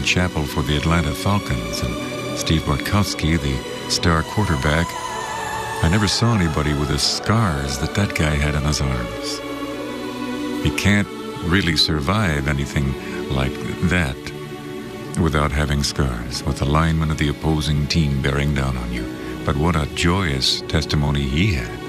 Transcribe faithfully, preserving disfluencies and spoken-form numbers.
Chappell for the Atlanta Falcons, and Steve Bartkowski, the star quarterback. I never saw anybody with the scars that that guy had on his arms. You can't really survive anything like that without having scars, with the linemen of the opposing team bearing down on you. But what a joyous testimony he had.